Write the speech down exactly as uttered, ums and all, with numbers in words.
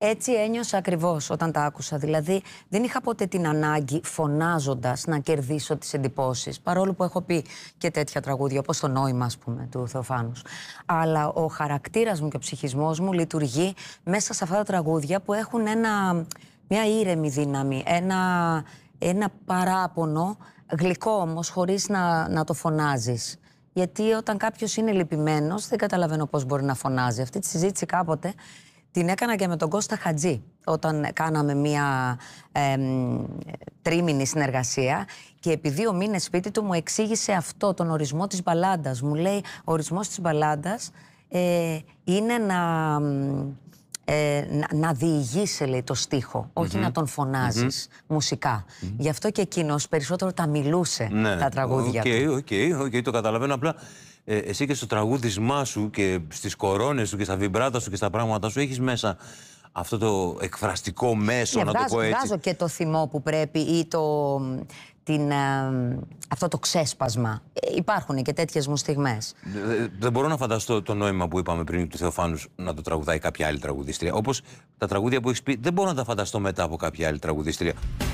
Έτσι ένιωσα ακριβώς όταν τα άκουσα. Δηλαδή, δεν είχα ποτέ την ανάγκη φωνάζοντας να κερδίσω τις εντυπώσεις. Παρόλο που έχω πει και τέτοια τραγούδια, όπως το Νόημα, ας πούμε, του Θεοφάνους. Αλλά ο χαρακτήρας μου και ο ψυχισμός μου λειτουργεί μέσα σε αυτά τα τραγούδια που έχουν ένα, μια ήρεμη δύναμη, ένα, ένα παράπονο, γλυκό όμως, χωρίς να, να το φωνάζεις. Γιατί όταν κάποιος είναι λυπημένος, δεν καταλαβαίνω πώς μπορεί να φωνάζει. Αυτή τη συζήτηση κάποτε την έκανα και με τον Κώστα Χατζή, όταν κάναμε μία ε, τρίμηνη συνεργασία, και επί δύο μήνες σπίτι του μου εξήγησε αυτό, τον ορισμό της μπαλάντας. Μου λέει, ο ορισμός της μπαλάντας ε, είναι να, ε, να, να διηγείσαι, λέει, το στίχο, όχι mm-hmm. να τον φωνάζεις mm-hmm. μουσικά. Mm-hmm. Γι' αυτό και εκείνος περισσότερο τα μιλούσε, ναι, τα τραγούδια okay, του. Οκ, okay, okay, το καταλαβαίνω. Απλά ε, εσύ και στο τραγούδισμά σου και στις κορώνες σου και στα βιμπράτα σου και στα πράγματα σου έχεις μέσα αυτό το εκφραστικό μέσο, ναι, να βγάζω, το πω έτσι. Βγάζω και το θυμό που πρέπει ή το, την, ε, αυτό το ξέσπασμα. Ε, υπάρχουν και τέτοιες μου στιγμές. Δεν, δεν μπορώ να φανταστώ το νόημα που είπαμε πριν του Θεοφάνους να το τραγουδάει κάποια άλλη τραγουδίστρια. Όπως τα τραγούδια που έχεις πει, δεν μπορώ να τα φανταστώ μετά από κάποια άλλη τραγουδίστρια.